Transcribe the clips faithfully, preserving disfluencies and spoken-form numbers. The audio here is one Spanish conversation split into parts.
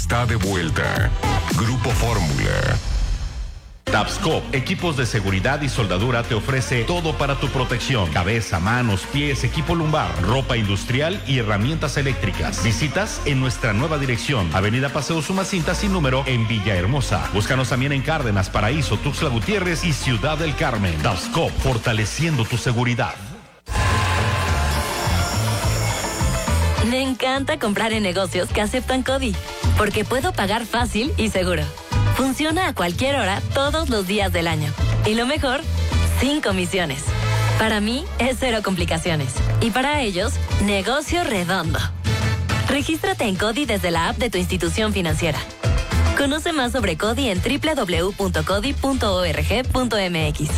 está de vuelta. Grupo Fórmula. Tabscop, equipos de seguridad y soldadura, te ofrece todo para tu protección: cabeza, manos, pies, equipo lumbar, ropa industrial y herramientas eléctricas. Visitas en nuestra nueva dirección, Avenida Paseo Sumacinta sin número, en Villahermosa. Búscanos también en Cárdenas, Paraíso, Tuxtla Gutiérrez y Ciudad del Carmen. Tabscop, fortaleciendo tu seguridad. Me encanta comprar en negocios que aceptan CODI, porque puedo pagar fácil y seguro. Funciona a cualquier hora, todos los días del año. Y lo mejor, sin comisiones. Para mí, es cero complicaciones. Y para ellos, negocio redondo. Regístrate en CODI desde la app de tu institución financiera. Conoce más sobre CODI en doble u doble u doble u punto codi punto org punto m x.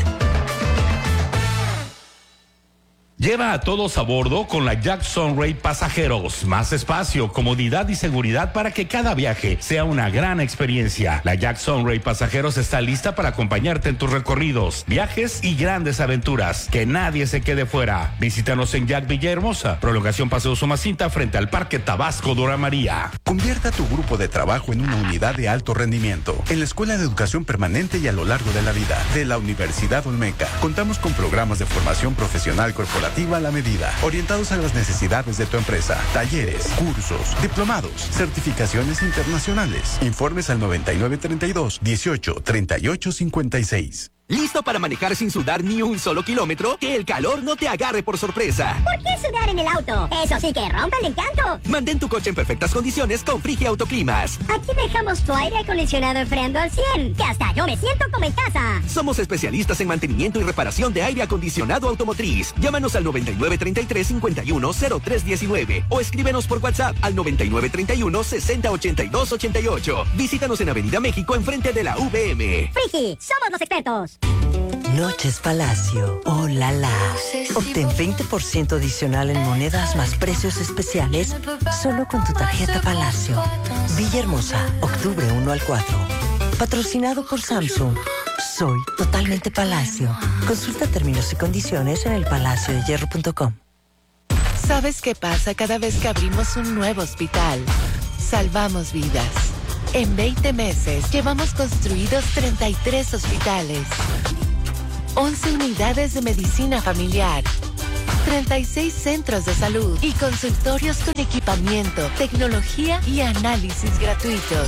Lleva a todos a bordo con la Jack Sunray Pasajeros. Más espacio, comodidad y seguridad para que cada viaje sea una gran experiencia. La Jack Sunray Pasajeros está lista para acompañarte en tus recorridos, viajes y grandes aventuras. Que nadie se quede fuera. Visítanos en Jack Villahermosa, prolongación Paseo Sumacinta, frente al Parque Tabasco Dora María. Convierta tu grupo de trabajo en una unidad de alto rendimiento en la Escuela de Educación Permanente y a lo largo de la vida de la Universidad Olmeca. Contamos con programas de formación profesional corporativa a la medida, orientados a las necesidades de tu empresa. Talleres, cursos, diplomados, certificaciones internacionales. Informes al noventa y nueve treinta y dos, dieciocho, treinta y ocho, cincuenta y seis. ¿Listo para manejar sin sudar ni un solo kilómetro? Que el calor no te agarre por sorpresa. ¿Por qué sudar en el auto? Eso sí que rompe el encanto. Mantén tu coche en perfectas condiciones con Frigia Autoclimas. Aquí dejamos tu aire acondicionado enfriando al cien, que hasta yo me siento como en casa. Somos especialistas en mantenimiento y reparación de aire acondicionado automotriz. Llámanos al noventa y nueve treinta y tres, cincuenta y uno, cero tres diecinueve o escríbenos por WhatsApp al noventa y nueve treinta y uno, sesenta, ochenta y dos, ochenta y ocho. Visítanos en Avenida México, enfrente de la V M. Frigi, somos los expertos. Noches Palacio. Oh, la la. Obtén veinte por ciento adicional en monedas más precios especiales solo con tu tarjeta Palacio. Villahermosa, octubre uno al cuatro. Patrocinado por Samsung. Soy totalmente Palacio. Consulta términos y condiciones en el palacio de hierro punto com. ¿Sabes qué pasa cada vez que abrimos un nuevo hospital? Salvamos vidas. En veinte meses llevamos construidos treinta y tres hospitales, once unidades de medicina familiar, treinta y seis centros de salud y consultorios con equipamiento, tecnología y análisis gratuitos.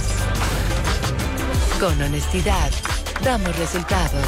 Con honestidad, damos resultados.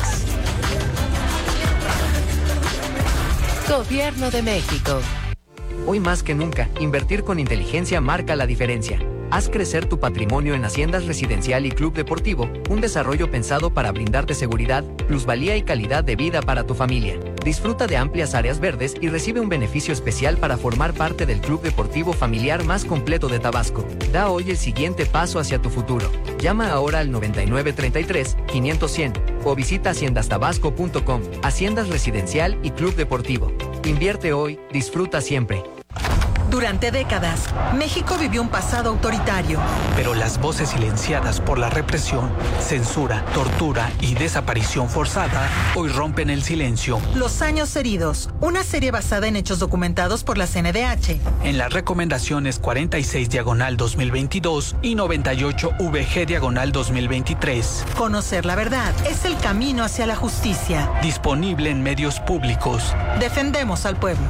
Gobierno de México. Hoy más que nunca, invertir con inteligencia marca la diferencia. Haz crecer tu patrimonio en Haciendas Residencial y Club Deportivo, un desarrollo pensado para brindarte seguridad, plusvalía y calidad de vida para tu familia. Disfruta de amplias áreas verdes y recibe un beneficio especial para formar parte del club deportivo familiar más completo de Tabasco. Da hoy el siguiente paso hacia tu futuro. Llama ahora al noventa y nueve treinta y tres, quinientos, cien o visita haciendas tabasco punto com. Haciendas Residencial y Club Deportivo. Invierte hoy, disfruta siempre. Durante décadas, México vivió un pasado autoritario. Pero las voces silenciadas por la represión, censura, tortura y desaparición forzada hoy rompen el silencio. Los años heridos, una serie basada en hechos documentados por la C N D H. En las recomendaciones cuarenta y seis diagonal dos mil veintidós y noventa y ocho V G diagonal dos mil veintitrés. Conocer la verdad es el camino hacia la justicia. Disponible en medios públicos. Defendemos al pueblo.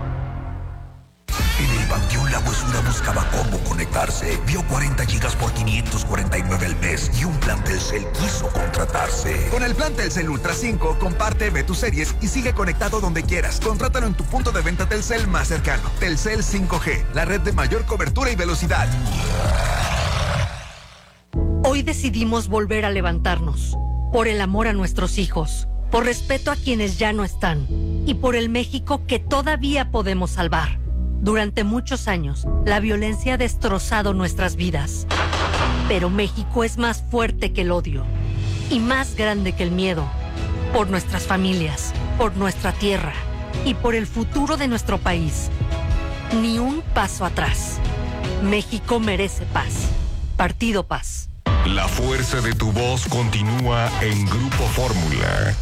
En el Panteón La Huesura buscaba cómo conectarse. Vio cuarenta gigas por quinientos cuarenta y nueve al mes y un plan Telcel quiso contratarse. Con el plan Telcel Ultra cinco, comparte, ve tus series y sigue conectado donde quieras. Contrátalo en tu punto de venta Telcel más cercano. Telcel cinco G, la red de mayor cobertura y velocidad. Hoy decidimos volver a levantarnos. Por el amor a nuestros hijos, por respeto a quienes ya no están y por el México que todavía podemos salvar. Durante muchos años, la violencia ha destrozado nuestras vidas. Pero México es más fuerte que el odio y más grande que el miedo. Por nuestras familias, por nuestra tierra y por el futuro de nuestro país. Ni un paso atrás. México merece paz. Partido Paz. La fuerza de tu voz continúa en Grupo Fórmula.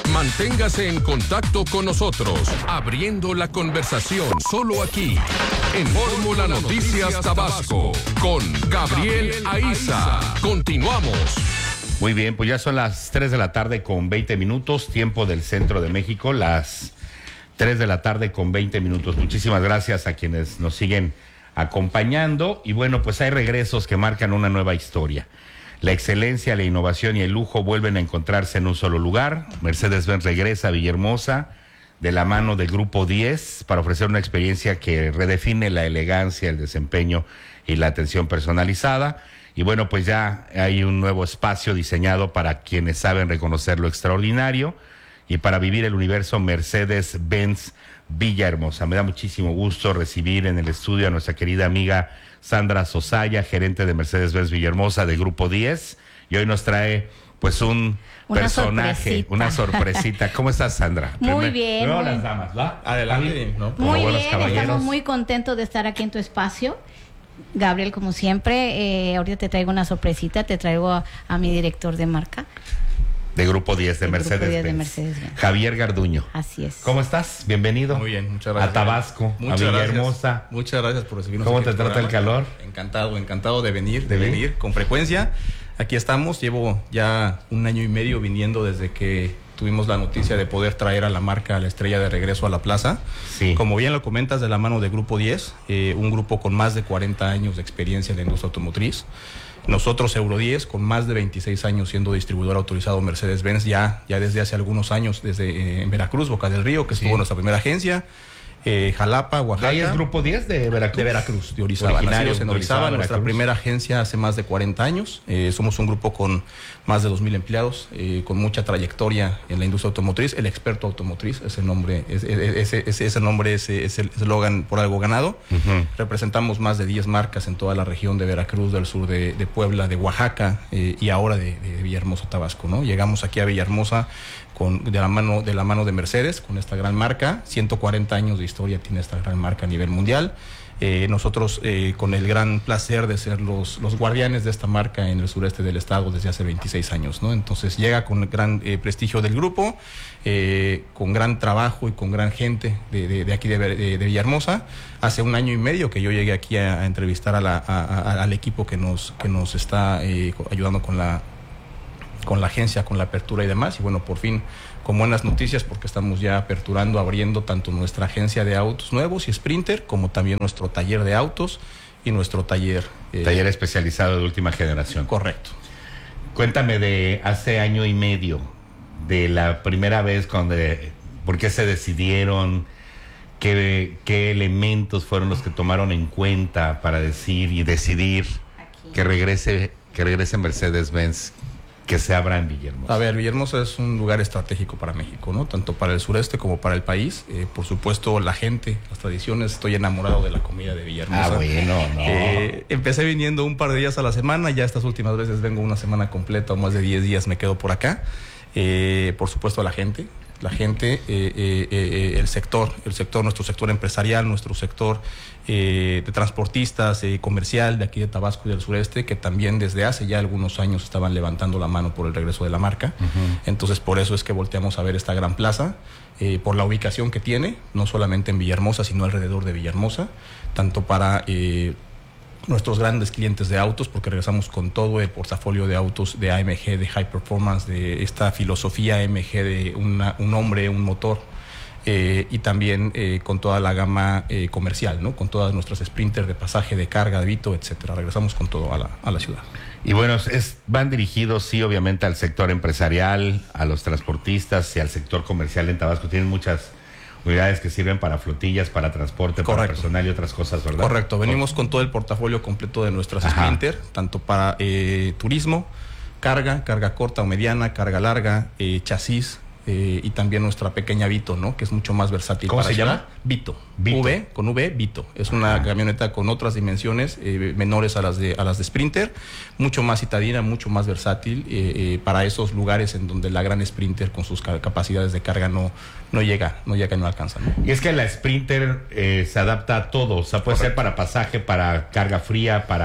Manténgase en contacto con nosotros, abriendo la conversación solo aquí, en Fórmula Noticias Tabasco con Gabriel Aiza. Continuamos. Muy bien, pues ya son las tres de la tarde con veinte minutos, tiempo del centro de México, las tres de la tarde con veinte minutos. Muchísimas gracias a quienes nos siguen acompañando. Y bueno, pues hay regresos que marcan una nueva historia. La excelencia, la innovación y el lujo vuelven a encontrarse en un solo lugar. Mercedes-Benz regresa a Villahermosa de la mano del Grupo diez para ofrecer una experiencia que redefine la elegancia, el desempeño y la atención personalizada. Y bueno, pues ya hay un nuevo espacio diseñado para quienes saben reconocer lo extraordinario y para vivir el universo Mercedes-Benz Villahermosa. Me da muchísimo gusto recibir en el estudio a nuestra querida amiga Sandra Sosaya, gerente de Mercedes-Benz Villahermosa de Grupo diez. Y hoy nos trae pues un una personaje, sorpresita. una sorpresita. ¿Cómo estás, Sandra? Muy Primer, bien. Primero Muy... las damas, ¿va? Adelante. ¿No? Como muy buenos bien, caballeros. estamos muy contentos de estar aquí en tu espacio. Gabriel, como siempre, eh, ahorita te traigo una sorpresita, te traigo a, a mi director de marca. De Grupo diez de Mercedes-Benz. Mercedes-Benz. Mercedes Javier Garduño. Así es. ¿Cómo estás? Bienvenido. Muy bien, muchas gracias. A Tabasco, muchas a Villahermosa. Gracias. Muchas gracias por recibirnos. ¿Cómo aquí te en trata el programa. calor? Encantado, encantado de venir, de ¿De venir con frecuencia. Aquí estamos, llevo ya un año y medio viniendo desde que tuvimos la noticia de poder traer a la marca, a la estrella de regreso a la plaza. Sí. Como bien lo comentas, de la mano de Grupo diez, eh, un grupo con más de cuarenta años de experiencia en la industria automotriz. Nosotros, Euro diez, con más de veintiséis años siendo distribuidor autorizado Mercedes-Benz, ya, ya desde hace algunos años, desde eh, en Veracruz, Boca del Río, que Sí. estuvo nuestra primera agencia. Eh, Jalapa, Oaxaca. ¿Ahí es Grupo diez de Veracruz? De Veracruz, de Orizaba. Originario Nacidos en de Orizaba, Orizaba, nuestra Veracruz. primera agencia hace más de cuarenta años. Eh, somos un grupo con más de dos mil empleados, eh, con mucha trayectoria en la industria automotriz. El experto automotriz es el nombre, es, es, es, es, ese nombre es, es el eslogan por algo ganado. Uh-huh. Representamos más de diez marcas en toda la región de Veracruz, del sur de, de Puebla, de Oaxaca eh, y ahora de, de Villahermosa, Tabasco, ¿no? Llegamos aquí a Villahermosa con, de, la mano, de la mano de Mercedes, con esta gran marca. ciento cuarenta años de historia tiene esta gran marca a nivel mundial. Eh, nosotros eh, con el gran placer de ser los, los guardianes de esta marca en el sureste del estado desde hace veintiséis años, ¿no? Entonces llega con el gran eh, prestigio del grupo, eh, con gran trabajo y con gran gente de, de, de aquí de, de, de Villahermosa. Hace un año y medio que yo llegué aquí a, a entrevistar a la, a, a, al equipo que nos, que nos está eh, ayudando con la con la agencia, con la apertura y demás, y bueno, por fin con buenas noticias porque estamos ya aperturando, abriendo tanto nuestra agencia de autos nuevos y Sprinter, como también nuestro taller de autos y nuestro taller... Eh, taller especializado de última generación. Correcto. Cuéntame de hace año y medio, de la primera vez cuando... ¿Por qué se decidieron? ¿Qué, qué elementos fueron los que tomaron en cuenta para decir y decidir Aquí. que regrese, que regrese Mercedes-Benz, que se abra en Villahermosa? A ver, Villahermosa es un lugar estratégico para México, ¿no? Tanto para el sureste como para el país. Eh, por supuesto, la gente, las tradiciones. Estoy enamorado de la comida de Villahermosa. Ah, bueno, no. Eh, empecé viniendo un par de días a la semana. Ya estas últimas veces vengo una semana completa o más de diez días me quedo por acá. Eh, por supuesto, la gente. La gente, eh, eh, eh, el sector, el sector, nuestro sector empresarial, nuestro sector eh, de transportistas, eh, comercial de aquí de Tabasco y del sureste, que también desde hace ya algunos años estaban levantando la mano por el regreso de la marca. Uh-huh. Entonces, por eso es que volteamos a ver esta gran plaza, eh, por la ubicación que tiene, no solamente en Villahermosa, sino alrededor de Villahermosa, tanto para... Eh, nuestros grandes clientes de autos, porque regresamos con todo el portafolio de autos de A M G, de High Performance, de esta filosofía A M G de una, un hombre, un motor, eh, y también eh, con toda la gama eh, comercial, ¿no? Con todas nuestras Sprinter de pasaje, de carga, de Vito, etcétera. Regresamos con todo a la, a la ciudad. Y bueno, es, van dirigidos, sí, obviamente al sector empresarial, a los transportistas y al sector comercial en Tabasco. Tienen muchas unidades que sirven para flotillas, para transporte, Correcto. para personal y otras cosas, ¿verdad? Correcto, venimos con todo el portafolio completo de nuestras Ajá. Sprinter, tanto para eh, turismo, carga, carga corta o mediana, carga larga, eh, chasis, eh, y también nuestra pequeña Vito, ¿no? Que es mucho más versátil. ¿Cómo para se allá. llama? Vito. Vito. V, con V, Vito. Es una Ajá. camioneta con otras dimensiones eh, menores a las de a las de Sprinter, mucho más citadina, mucho más versátil eh, eh, para esos lugares en donde la gran Sprinter con sus capacidades de carga no no llega, no llega y no alcanza, ¿no? Y es que la Sprinter eh, se adapta a todo, o sea, puede Correcto. ser para pasaje, para carga fría, para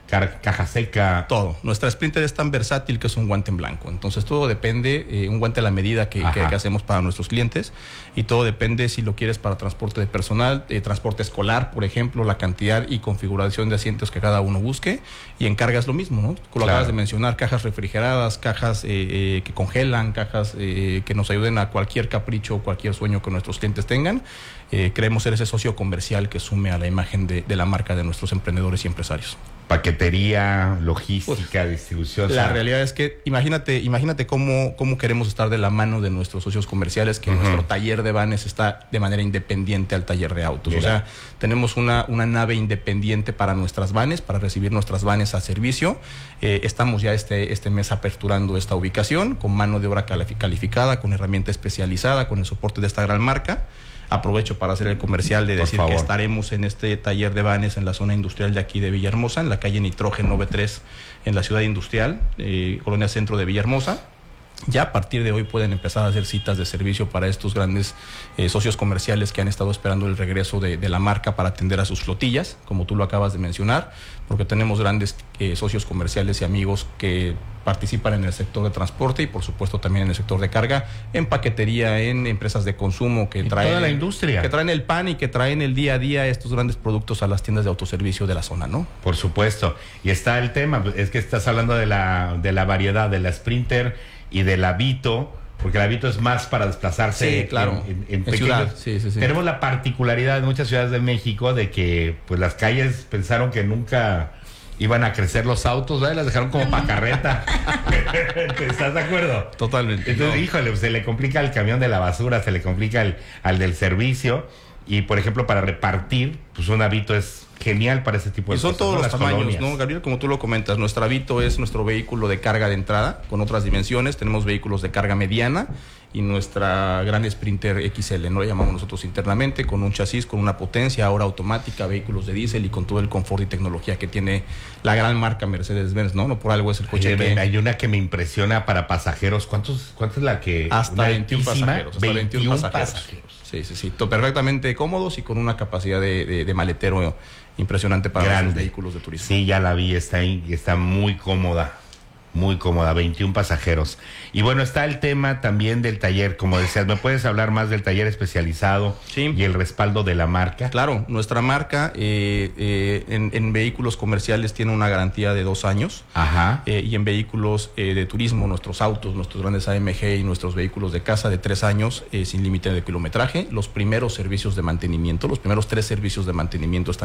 car- caja seca. Todo. Nuestra Sprinter es tan versátil que es un guante en blanco. Entonces todo depende, eh, un guante a la medida que, que, que hacemos para nuestros clientes, y todo depende si lo quieres para transporte de personal, eh, transporte escolar, por ejemplo, la cantidad y configuración de asientos que cada uno busque, y en carga es lo mismo, ¿no? Lo Claro. acabas de mencionar, cajas refrigeradas, cajas eh, eh, que congelan, cajas eh, que nos ayuden a cualquier capricho, cualquier sueño que nuestros clientes tengan. Eh, creemos ser ese socio comercial que sume a la imagen de, de la marca de nuestros emprendedores y empresarios. Paquetería, logística, distribución. La o sea, realidad es que imagínate, imagínate cómo, cómo queremos estar de la mano de nuestros socios comerciales, que Ujú. nuestro taller de vanes está de manera independiente al taller de autos. Mira. O sea, tenemos una, una nave independiente para nuestras vanes, para recibir nuestras vanes a servicio. Eh, estamos ya este, este mes aperturando esta ubicación con mano de obra califi- calificada, con herramienta especializada, con el soporte de esta gran marca. Aprovecho para hacer el comercial de Por decir favor. que estaremos en este taller de vanes en la zona industrial de aquí de Villahermosa, en la calle Nitrógeno B tres, en la ciudad industrial, eh, Colonia Centro de Villahermosa. Ya a partir de hoy pueden empezar a hacer citas de servicio para estos grandes eh, socios comerciales que han estado esperando el regreso de, de la marca para atender a sus flotillas, como tú lo acabas de mencionar, porque tenemos grandes eh, socios comerciales y amigos que participan en el sector de transporte y por supuesto también en el sector de carga, en paquetería, en empresas de consumo que Y traen toda la industria. que traen el pan y que traen el día a día estos grandes productos a las tiendas de autoservicio de la zona, ¿no? Por supuesto. Y está el tema, es que estás hablando de la, de la variedad de la Sprinter y de la Vito, porque la Vito es más para desplazarse Sí, claro. en, en- en En pequeños. ciudad. Sí, sí, sí. Tenemos la particularidad en muchas ciudades de México de que pues las calles pensaron que nunca iban a crecer los autos, ¿verdad? Las dejaron como para carreta. ¿Estás de acuerdo? Totalmente. Entonces, No. híjole, pues, se le complica al camión de la basura, se le complica al, al del servicio. Y, por ejemplo, para repartir, pues un Vito es genial para ese tipo de Y son cosas. todos ¿no? los Las tamaños, colonias. ¿no, Gabriel? Como tú lo comentas, nuestra Vito es nuestro vehículo de carga de entrada con otras dimensiones. Tenemos vehículos de carga mediana y nuestra gran Sprinter X L, ¿no? Le llamamos nosotros internamente, con un chasis, con una potencia ahora automática, vehículos de diésel y con todo el confort y tecnología que tiene la gran marca Mercedes-Benz, ¿no? No por algo es el coche Oye, que... hay una que me impresiona para pasajeros. ¿Cuántos, ¿Cuánto es la que...? Hasta una veintiún altísima? pasajeros. Hasta veintiún pasajeros. Sí, sí, sí. To- Perfectamente cómodos y con una capacidad de, de- de maletero impresionante para Grande. los vehículos de turismo. Sí, ya la vi, está ahí, está muy cómoda. Muy cómoda, veintiún pasajeros. Y bueno, está el tema también del taller. Como decías, ¿me puedes hablar más del taller especializado y el respaldo de la marca? Claro, nuestra marca eh, eh, en, en vehículos comerciales tiene una garantía de dos años. Ajá. Eh, y en vehículos eh, de turismo, nuestros autos, nuestros grandes A M G y nuestros vehículos de casa de tres años eh, sin límite de kilometraje. Los primeros servicios de mantenimiento, los primeros tres servicios de mantenimiento están